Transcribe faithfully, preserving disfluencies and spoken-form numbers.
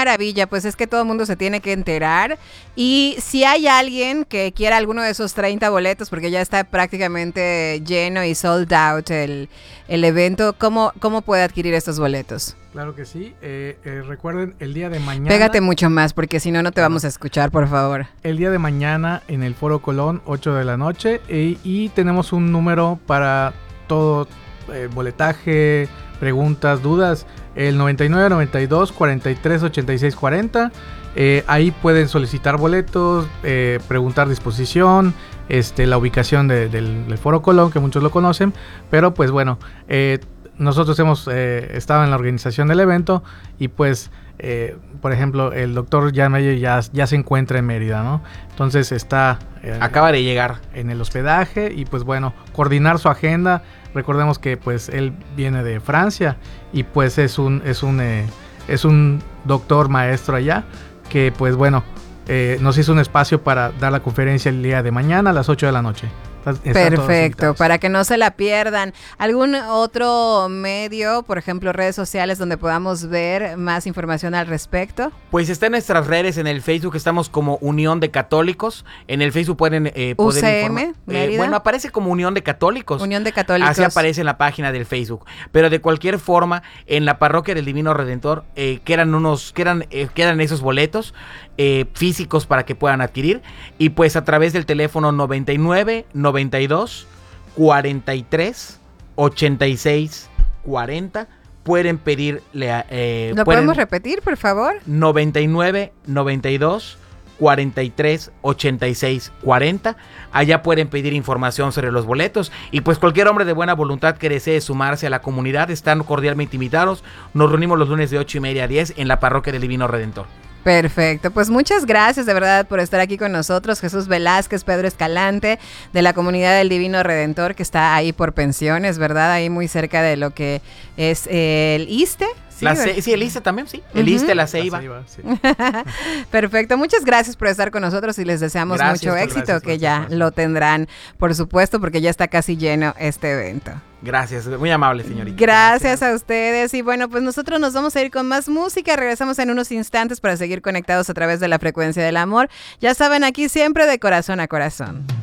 maravilla, pues es que todo el mundo se tiene que enterar. Y si hay alguien que quiera alguno de esos treinta boletos, porque ya está prácticamente lleno y sold out el, el evento, ¿cómo, ¿cómo puede adquirir estos boletos? Claro que sí. Eh, eh, recuerden, el día de mañana... Pégate mucho más, porque si no, no te vamos a escuchar, por favor. El día de mañana en el Foro Colón, ocho de la noche, eh, y tenemos un número para todo, eh, boletaje, preguntas, dudas, el noventa y nueve, noventa y dos, cuarenta y tres, ochenta y seis, cuarenta. Eh, ahí pueden solicitar boletos, eh, preguntar disposición, este, la ubicación de, del, del Foro Colón, que muchos lo conocen, pero pues bueno, eh, nosotros hemos eh, estado en la organización del evento y pues, eh, por ejemplo, el doctor Jan Meyer ya, ya se encuentra en Mérida, ¿no? Entonces está... Eh, acaba de llegar. En el hospedaje y pues bueno, coordinar su agenda. Recordemos que pues él viene de Francia y pues es un, es un, eh, es un doctor maestro allá que pues bueno, eh, nos hizo un espacio para dar la conferencia el día de mañana a las ocho de la noche. Perfecto, para que no se la pierdan. ¿Algún otro medio, por ejemplo, redes sociales donde podamos ver más información al respecto? Pues está en nuestras redes, en el Facebook estamos como Unión de Católicos. En el Facebook pueden eh, U C M, eh, bueno, aparece como Unión de Católicos. Unión de Católicos. Así aparece en la página del Facebook. Pero de cualquier forma, en la Parroquia del Divino Redentor eh, quedan unos, quedan, eh, quedan esos boletos eh, físicos para que puedan adquirir. Y pues a través del teléfono noventa y nueve, noventa y dos, cuarenta y tres, ochenta y seis, cuarenta pueden pedirle a, eh, ¿Lo pueden, podemos repetir, por favor? noventa y nueve, noventa y dos, cuarenta y tres, ochenta y seis, cuarenta. Allá pueden pedir información sobre los boletos y pues cualquier hombre de buena voluntad que desee sumarse a la comunidad están cordialmente invitados. Nos reunimos los lunes de ocho y media a diez en la Parroquia del Divino Redentor. Perfecto, pues muchas gracias de verdad por estar aquí con nosotros, Jesús Velázquez, Pedro Escalante, de la Comunidad del Divino Redentor, que está ahí por pensiones, ¿verdad? Ahí muy cerca de lo que es el ISSSTE. Sí, la C- sí, el ISSSTE también, sí. El uh-huh. ISSSTE, la Ceiba. La Ceiba, sí. Perfecto, muchas gracias por estar con nosotros y les deseamos gracias, mucho éxito, gracias, que ya gracias. Lo tendrán, por supuesto, porque ya está casi lleno este evento. Gracias, muy amable, señorita. Gracias, gracias a ustedes. Y bueno, pues nosotros nos vamos a ir con más música. Regresamos en unos instantes para seguir conectados a través de la frecuencia del amor. Ya saben, aquí siempre de corazón a corazón.